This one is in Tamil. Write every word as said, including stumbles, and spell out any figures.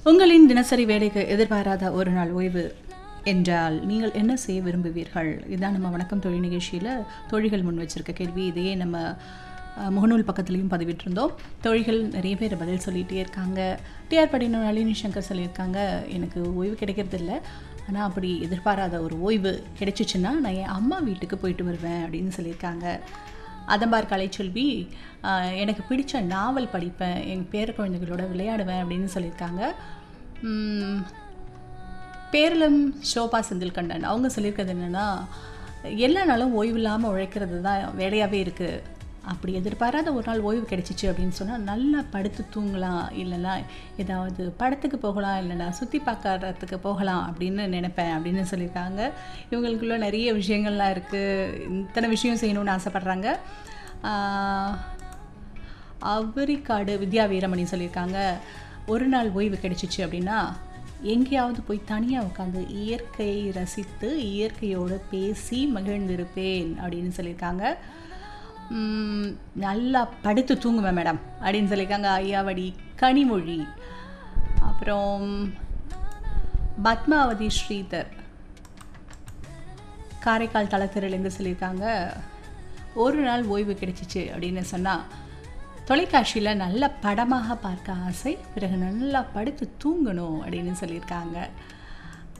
உங்களின் தினசரி வேலைக்கு எதிர்பாராத ஒரு நாள் ஓய்வு என்றால் நீங்கள் என்ன செய்ய விரும்புவீர்கள்? இதான் நம்ம வணக்கம் தொழில் நிகழ்ச்சியில் தோழிகள் முன் வச்சிருக்க கேள்வி. இதையே நம்ம முகநூல் பக்கத்துலேயும் பதிவிட்டிருந்தோம். தோழிகள் நிறைய பேர் பதில் சொல்லிகிட்டே இருக்காங்க. டிஆர் படின நளினி சங்கர் சொல்லியிருக்காங்க, எனக்கு ஓய்வு கிடைக்கிறது இல்லை, ஆனால் அப்படி எதிர்பாராத ஒரு ஓய்வு கிடைச்சிச்சுன்னா நான் என் அம்மா வீட்டுக்கு போயிட்டு வருவேன் அப்படின்னு சொல்லியிருக்காங்க. அதம்பார் கலைச்செல்வி, எனக்கு பிடிச்ச நாவல் படிப்பேன், என் பேர குழந்தைகளோட விளையாடுவேன் அப்படின்னு சொல்லியிருக்காங்க. பேரளம் ஷோபா செந்தில் கண்டன் அவங்க சொல்லியிருக்கிறது என்னென்னா, எல்லா நாளும் ஓய்வு இல்லாமல் உழைக்கிறது தான் வேலையாகவே இருக்குது. அப்படி எதிர்பாராத ஒரு நாள் ஓய்வு கிடைச்சிச்சு அப்படின்னு சொன்னால் நல்லா படுத்து தூங்கலாம், இல்லைன்னா ஏதாவது படத்துக்கு போகலாம், இல்லைன்னா சுற்றி பார்க்கறதுக்கு போகலாம் அப்படின்னு நினைப்பேன் அப்படின்னு சொல்லியிருக்காங்க. இவங்களுக்குள்ள நிறைய விஷயங்கள்லாம் இருக்குது, இத்தனை விஷயம் செய்யணும்னு ஆசைப்பட்றாங்க. அவரிக்காடு வித்யா வீரமணி சொல்லியிருக்காங்க, ஒரு நாள் ஓய்வு கிடைச்சிச்சு அப்படின்னா எங்கேயாவது போய் தனியாக உட்காந்து இயற்கையை ரசித்து இயற்கையோடு பேசி மகிழ்ந்திருப்பேன் அப்படின்னு சொல்லியிருக்காங்க. நல்லா படுத்து தூங்குவேன் மேடம் அப்படின்னு சொல்லியிருக்காங்க ஐயாவடி கனிமொழி. அப்புறம் பத்மாவதி ஸ்ரீதர் காரைக்கால் தளத்திரிலேருந்து சொல்லியிருக்காங்க, ஒரு நாள் ஓய்வு கிடைச்சிச்சு அப்படின்னு சொன்னால் தொலைக்காட்சியில் நல்ல படமாக பார்க்க ஆசை, பிறகு நல்லா படுத்து தூங்கணும் அப்படின்னு சொல்லியிருக்காங்க.